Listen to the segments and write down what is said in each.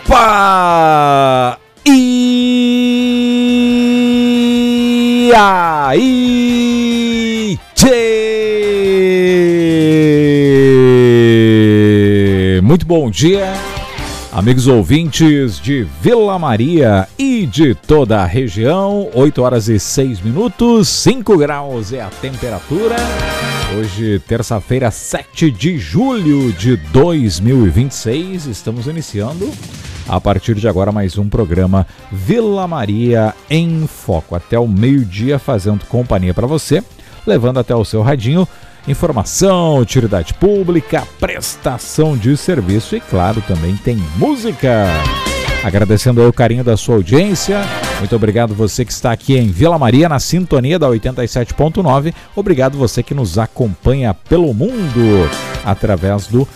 Opa! E aí, tchê! Muito bom dia, amigos ouvintes de Vila Maria e de toda a região. 8 horas e 6 minutos, 5 graus é a temperatura. Hoje, terça-feira, 7 de julho de 2026, estamos iniciando a partir de agora mais um programa Vila Maria em Foco. Até o meio-dia fazendo companhia para você, levando até o seu radinho informação, utilidade pública, prestação de serviço e, claro, também tem música. Agradecendo aí o carinho da sua audiência. Muito obrigado você que está aqui em Vila Maria, na sintonia da 87.9. Obrigado você que nos acompanha pelo mundo através do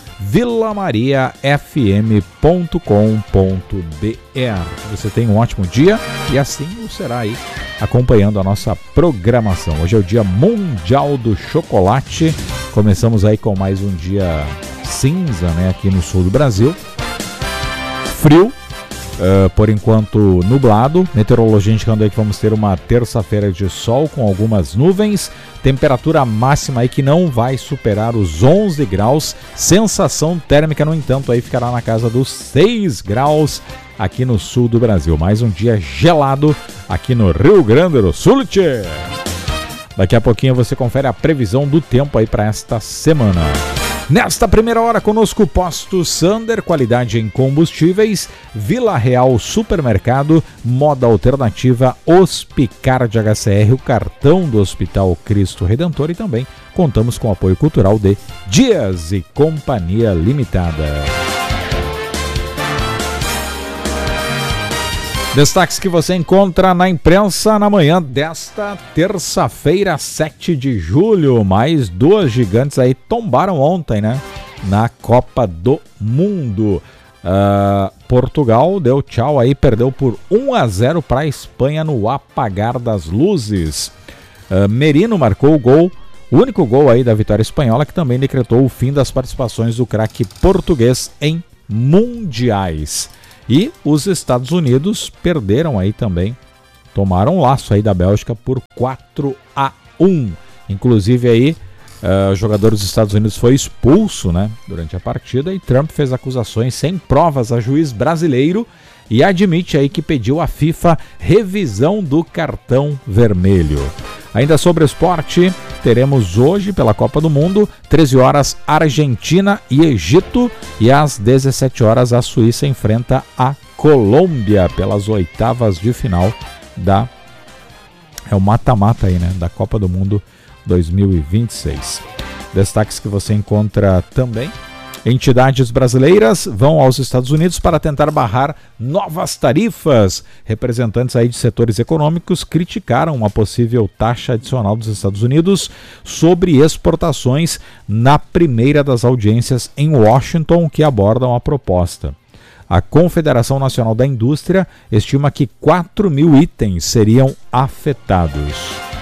vilamariafm.com.br. Você tem um ótimo dia e assim o será aí acompanhando a nossa programação. Hoje é o Dia Mundial do Chocolate. Começamos aí com mais um dia cinza, né, aqui no sul do Brasil. Frio. Por enquanto nublado, meteorologia indicando aí que vamos ter uma terça-feira de sol com algumas nuvens, temperatura máxima aí que não vai superar os 11 graus, sensação térmica no entanto aí ficará na casa dos 6 graus aqui no sul do Brasil. Mais um dia gelado aqui no Rio Grande do Sul. Daqui a pouquinho você confere a previsão do tempo aí para esta semana. Nesta primeira hora conosco, Posto Sander, qualidade em combustíveis, Vila Real Supermercado, Moda Alternativa, Hospicar de HCR, o cartão do Hospital Cristo Redentor e também contamos com o apoio cultural de Dias e Companhia Limitada. Destaques que você encontra na imprensa na manhã desta terça-feira, 7 de julho. Mais duas gigantes aí tombaram ontem, né? Na Copa do Mundo. Portugal deu tchau aí, perdeu por 1-0 para a Espanha no apagar das luzes. Merino marcou o gol, o único gol aí da vitória espanhola, que também decretou o fim das participações do craque português em mundiais. E os Estados Unidos perderam aí também, tomaram um laço aí da Bélgica por 4-1. Inclusive aí, o jogador dos Estados Unidos foi expulso, né, durante a partida, e Trump fez acusações sem provas a juiz brasileiro e admite aí que pediu à FIFA revisão do cartão vermelho. Ainda sobre esporte, teremos hoje pela Copa do Mundo, 13 horas Argentina e Egito e às 17 horas a Suíça enfrenta a Colômbia pelas oitavas de final o mata-mata aí, né, da Copa do Mundo 2026. Destaques que você encontra também. Entidades brasileiras vão aos Estados Unidos para tentar barrar novas tarifas. Representantes aí de setores econômicos criticaram uma possível taxa adicional dos Estados Unidos sobre exportações na primeira das audiências em Washington que abordam a proposta. A Confederação Nacional da Indústria estima que 4.000 itens seriam afetados.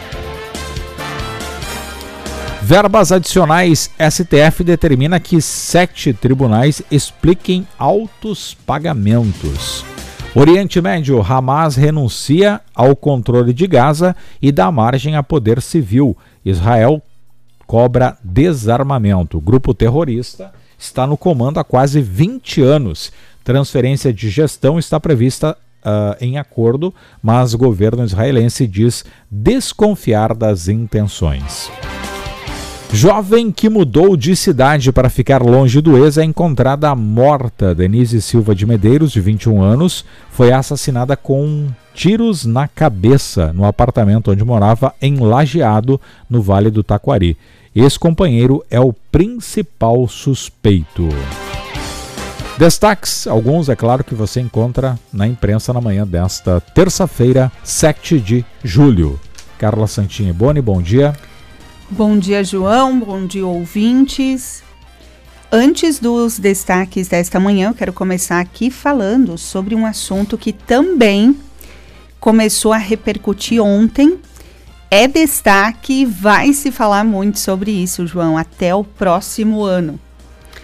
Verbas adicionais, STF determina que 7 tribunais expliquem altos pagamentos. Oriente Médio, Hamas renuncia ao controle de Gaza e dá margem a poder civil. Israel cobra desarmamento. O grupo terrorista está no comando há quase 20 anos. Transferência de gestão está prevista em acordo, mas o governo israelense diz desconfiar das intenções. Jovem que mudou de cidade para ficar longe do ex é encontrada morta. Denise Silva de Medeiros, de 21 anos, foi assassinada com tiros na cabeça no apartamento onde morava em Lajeado, no Vale do Taquari. Ex-companheiro é o principal suspeito. Destaques, alguns, é claro, que você encontra na imprensa na manhã desta terça-feira, 7 de julho. Carla Santini Boni, bom dia. Bom dia, João. Bom dia, ouvintes. Antes dos destaques desta manhã, eu quero começar aqui falando sobre um assunto que também começou a repercutir ontem. É destaque, vai se falar muito sobre isso, João, até o próximo ano.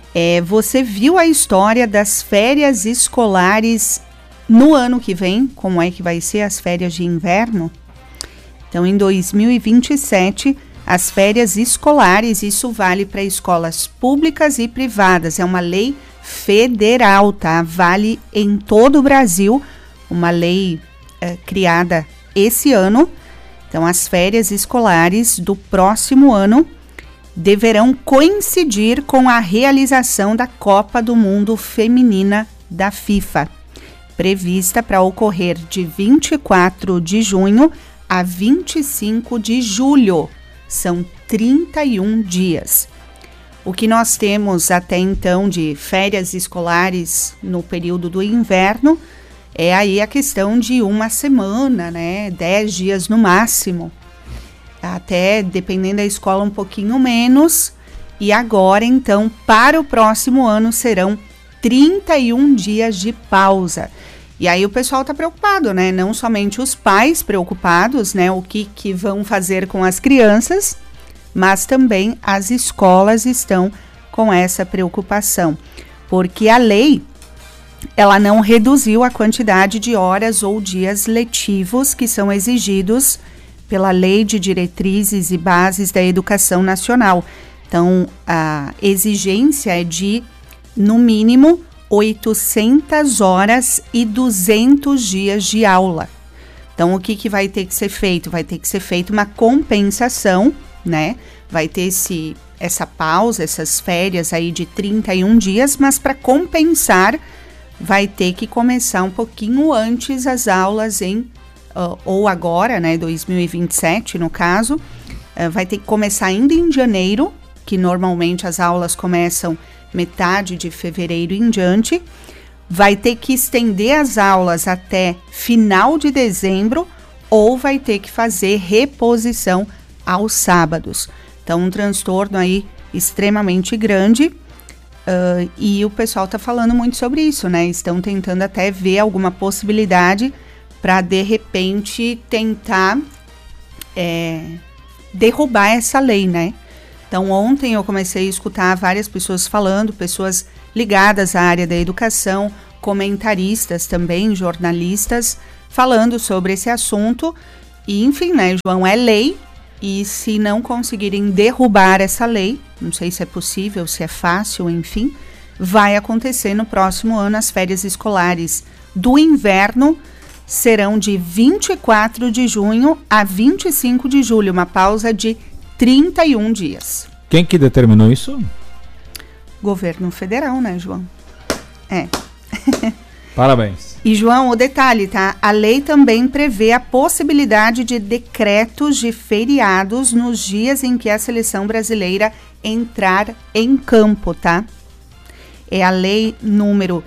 Você viu a história das férias escolares no ano que vem? Como é que vai ser as férias de inverno? Então, em 2027, as férias escolares, isso vale para escolas públicas e privadas. É uma lei federal, tá? Vale em todo o Brasil, uma lei criada esse ano. Então, as férias escolares do próximo ano deverão coincidir com a realização da Copa do Mundo Feminina da FIFA, prevista para ocorrer de 24 de junho a 25 de julho. São 31 dias. O que nós temos até então de férias escolares no período do inverno é aí a questão de uma semana, né? 10 dias no máximo. Até, dependendo da escola, um pouquinho menos. E agora, então, para o próximo ano serão 31 dias de pausa. E aí o pessoal está preocupado, né? Não somente os pais preocupados, né? O que vão fazer com as crianças, mas também as escolas estão com essa preocupação. Porque a lei, ela não reduziu a quantidade de horas ou dias letivos que são exigidos pela Lei de Diretrizes e Bases da Educação Nacional. Então, a exigência é de, no mínimo, 800 horas e 200 dias de aula. Então, o que vai ter que ser feito? Vai ter que ser feita uma compensação, né? Vai ter essa pausa, essas férias aí de 31 dias, mas para compensar, vai ter que começar um pouquinho antes as aulas ou agora, né, 2027 no caso, vai ter que começar ainda em janeiro, que normalmente as aulas começam metade de fevereiro em diante, vai ter que estender as aulas até final de dezembro ou vai ter que fazer reposição aos sábados. Então, um transtorno aí extremamente grande e o pessoal está falando muito sobre isso, né? Estão tentando até ver alguma possibilidade para, de repente, tentar derrubar essa lei, né? Então, ontem eu comecei a escutar várias pessoas falando, pessoas ligadas à área da educação, comentaristas também, jornalistas, falando sobre esse assunto. E, enfim, né, João, é lei, e se não conseguirem derrubar essa lei, não sei se é possível, se é fácil, enfim, vai acontecer no próximo ano. As férias escolares do inverno serão de 24 de junho a 25 de julho, uma pausa de 31 dias. Quem que determinou isso? Governo federal, né, João? Parabéns. E, João, o detalhe, tá? A lei também prevê a possibilidade de decretos de feriados nos dias em que a seleção brasileira entrar em campo, tá? É a lei número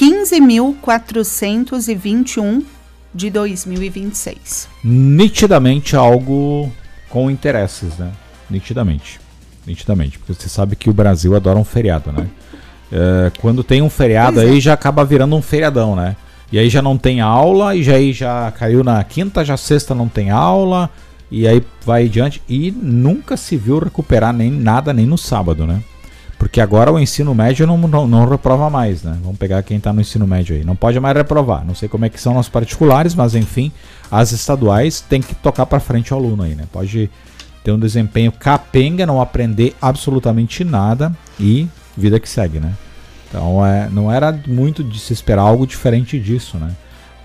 15.421 de 2026. Nitidamente algo com interesses, né? Nitidamente, porque você sabe que o Brasil adora um feriado, né? Quando tem um feriado aí já acaba virando um feriadão, né? E aí já não tem aula, e já caiu na quinta, já sexta não tem aula, e aí vai adiante, e nunca se viu recuperar nem no sábado, né? Porque agora o ensino médio não reprova mais, né? Vamos pegar quem está no ensino médio aí. Não pode mais reprovar. Não sei como é que são os particulares, mas enfim, as estaduais têm que tocar para frente o aluno aí, né? Pode ter um desempenho capenga, não aprender absolutamente nada e vida que segue, né? Então não era muito de se esperar algo diferente disso, né?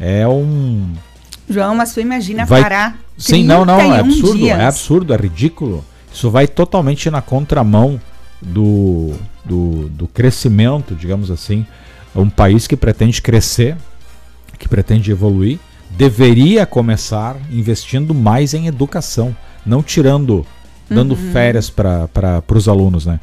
João, mas tu imagina parar 31 Sim, não, é absurdo, dias. É absurdo, é ridículo. Isso vai totalmente na contramão do crescimento, digamos assim. Um país que pretende crescer, que pretende evoluir, deveria começar investindo mais em educação, não dando férias para os alunos, né?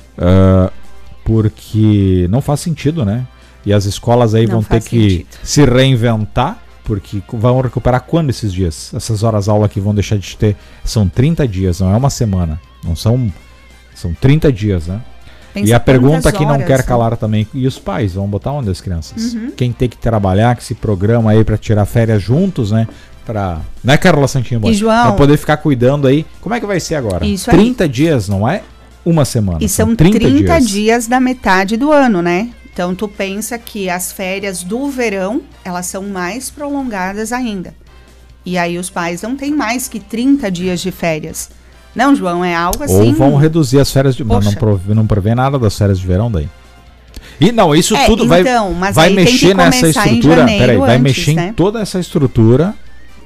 Porque não faz sentido, né? E as escolas aí vão ter que se reinventar, porque vão recuperar quando esses dias? Essas horas aula que vão deixar de ter, são 30 dias, não é uma semana, são 30 dias, né? Pensa, e a pergunta que não horas, quer calar também, e os pais, vão botar onde as crianças? Quem tem que trabalhar, que se programa aí para tirar férias juntos, né? Né, Carla Santinho? E João, pra poder ficar cuidando aí. Como é que vai ser agora? 30 dias, não é? uma semana. E são 30 dias da metade do ano, né? Então, tu pensa que as férias do verão, elas são mais prolongadas ainda. E aí os pais não têm mais que 30 dias de férias. Não, João, é algo assim... Ou vão reduzir as férias de... Não prevê nada das férias de verão daí. E não, isso tudo então, vai mexer nessa estrutura. Peraí, vai mexer, né, em toda essa estrutura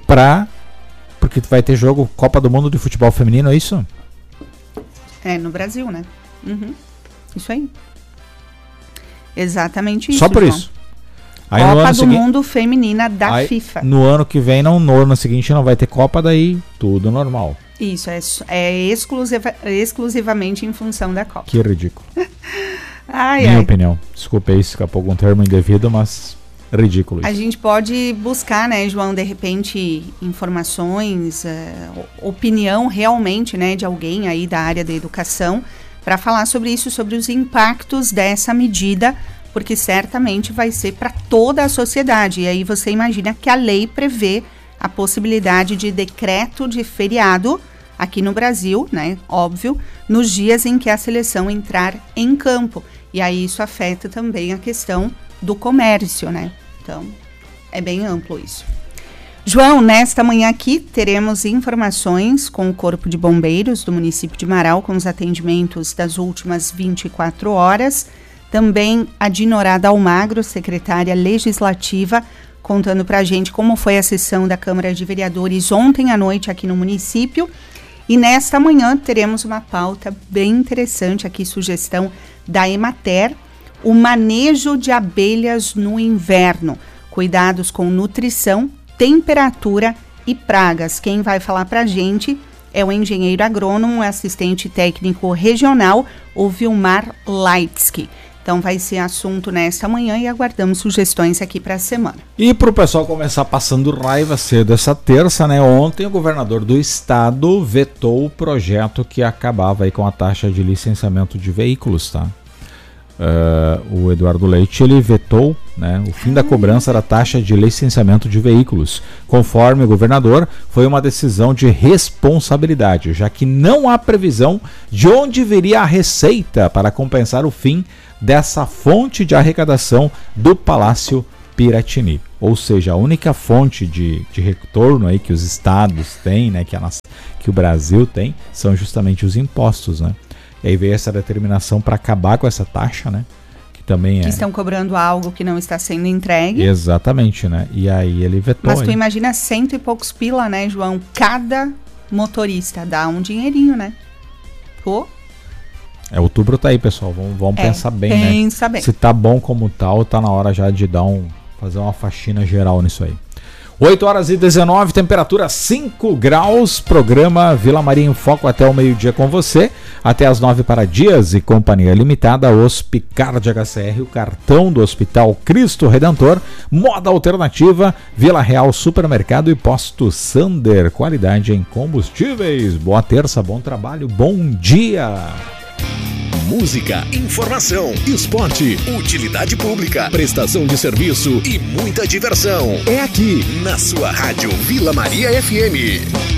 porque vai ter jogo Copa do Mundo de futebol feminino, é isso? É, no Brasil, né? Uhum. Isso aí. Exatamente isso. Só por João. Isso. Aí Copa do Mundo Feminina da FIFA. No ano que vem, no ano seguinte não vai ter Copa, daí tudo normal. Isso, é exclusivamente em função da Copa. Que ridículo. Minha opinião. Desculpa aí se escapou algum termo indevido, mas ridículo isso. A gente pode buscar, né, João, de repente, informações, opinião realmente, né, de alguém aí da área da educação, para falar sobre isso, sobre os impactos dessa medida, porque certamente vai ser para toda a sociedade. E aí você imagina que a lei prevê a possibilidade de decreto de feriado aqui no Brasil, né, óbvio, nos dias em que a seleção entrar em campo. E aí isso afeta também a questão do comércio, né? Então, é bem amplo isso. João, nesta manhã aqui teremos informações com o Corpo de Bombeiros do município de Marau, com os atendimentos das últimas 24 horas. Também a Dinorada Almagro, secretária legislativa, contando para a gente como foi a sessão da Câmara de Vereadores ontem à noite aqui no município. E nesta manhã teremos uma pauta bem interessante aqui, sugestão da Emater, o manejo de abelhas no inverno, cuidados com nutrição, temperatura e pragas. Quem vai falar para a gente é o engenheiro agrônomo, assistente técnico regional, o Vilmar Leitsky. Então vai ser assunto nesta manhã e aguardamos sugestões aqui para a semana. E para o pessoal começar passando raiva cedo essa terça, né? Ontem o governador do estado vetou o projeto que acabava aí com a taxa de licenciamento de veículos, tá? O Eduardo Leite, ele vetou, né, o fim da cobrança da taxa de licenciamento de veículos. Conforme o governador, foi uma decisão de responsabilidade, já que não há previsão de onde viria a receita para compensar o fim dessa fonte de arrecadação do Palácio Piratini. Ou seja, a única fonte de retorno aí que os estados têm, né, que o Brasil tem, são justamente os impostos, né? E aí veio essa determinação para acabar com essa taxa, né? Que também que estão cobrando algo que não está sendo entregue. Exatamente, né? E aí ele vetou. Mas tu imagina 100 e poucos pila, né, João? Cada motorista dá um dinheirinho, né? Outubro tá aí, pessoal. Vamos pensar bem, né? Pensa bem. Se tá bom como tal, tá na hora já de fazer uma faxina geral nisso aí. 8h19, temperatura 5 graus, programa Vila Maria em Foco até o meio-dia com você, até as 9 para Dias e Companhia Limitada, Hospicard HCR, o cartão do Hospital Cristo Redentor, Moda Alternativa, Vila Real Supermercado e Posto Sander, qualidade em combustíveis. Boa terça, bom trabalho, bom dia! Música, informação, esporte, utilidade pública, prestação de serviço e muita diversão. É aqui, na sua rádio Vila Maria FM.